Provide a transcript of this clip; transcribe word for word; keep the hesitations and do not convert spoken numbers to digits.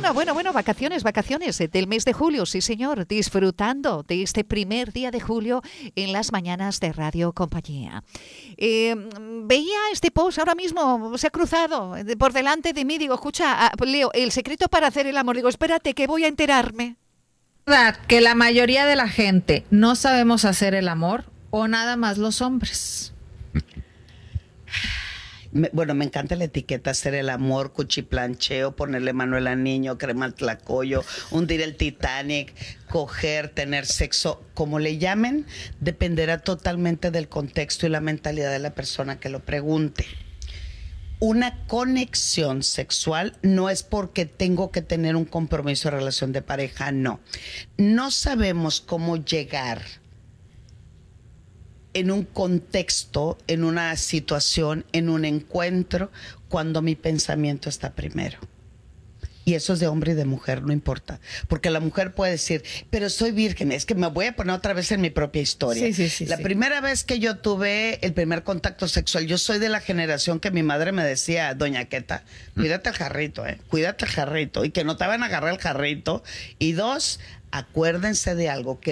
bueno, bueno, bueno, vacaciones, vacaciones del mes de julio, sí señor, disfrutando de este primer día de julio en las mañanas de Radio Compañía. Eh, veía este post ahora mismo, se ha cruzado por delante de mí, digo, escucha, Leo, el secreto para hacer el amor, digo, espérate que voy a enterarme. ¿Verdad que la mayoría de la gente no sabemos hacer el amor o nada más los hombres? Me, bueno, me encanta la etiqueta, hacer el amor, cuchiplancheo, ponerle mano al niño, crema al tlacoyo, hundir el Titanic, coger, tener sexo, como le llamen, dependerá totalmente del contexto y la mentalidad de la persona que lo pregunte. Una conexión sexual no es porque tengo que tener un compromiso de relación de pareja, no. No sabemos cómo llegar en un contexto, en una situación, en un encuentro, cuando mi pensamiento está primero. Y eso es de hombre y de mujer, no importa. Porque la mujer puede decir, pero soy virgen, es que me voy a poner otra vez en mi propia historia. Sí, sí, sí, la sí. primera vez que yo tuve el primer contacto sexual, yo soy de la generación que mi madre me decía, doña Queta, cuídate el jarrito, eh, cuídate el jarrito. Y que no te van a agarrar el jarrito. Y dos, acuérdense de algo, que